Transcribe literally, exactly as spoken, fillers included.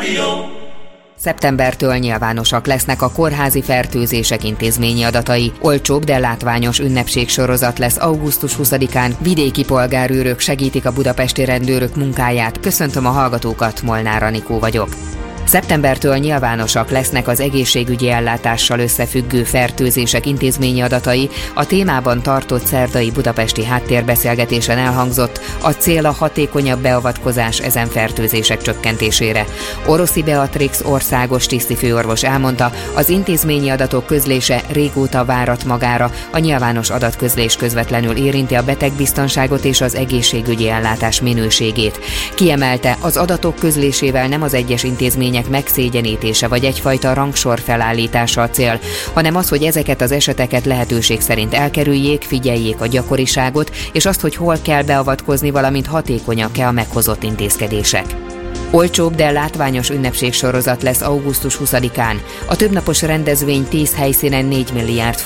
Zsebrádió. Szeptembertől nyilvánosak lesznek a kórházi fertőzések intézményi adatai. Olcsóbb, de látványos ünnepségsorozat lesz augusztus huszadikán. Vidéki polgárőrök segítik a budapesti rendőrök munkáját. Köszöntöm a hallgatókat, Molnár Anikó vagyok. Szeptembertől nyilvánosak lesznek az egészségügyi ellátással összefüggő fertőzések intézményi adatai. A témában tartott szerdai budapesti háttérbeszélgetésen elhangzott, a cél a hatékonyabb beavatkozás ezen fertőzések csökkentésére. Oroszi Beatrix országos tisztifőorvos elmondta, az intézményi adatok közlése régóta várat magára, a nyilvános adatközlés közvetlenül érinti a betegbiztonságot és az egészségügyi ellátás minőségét. Kiemelte, az adatok közlésével nem az egyes intézmények megszégyenítése vagy egyfajta rangsor felállítása a cél, hanem az, hogy ezeket az eseteket lehetőség szerint elkerüljék, figyeljék a gyakoriságot, és azt, hogy hol kell beavatkozni, valamint hatékonyak-e a meghozott intézkedések. Olcsóbb, de látványos ünnepségsorozat lesz augusztus huszadikán. A többnapos rendezvény tíz helyszínen négy milliárd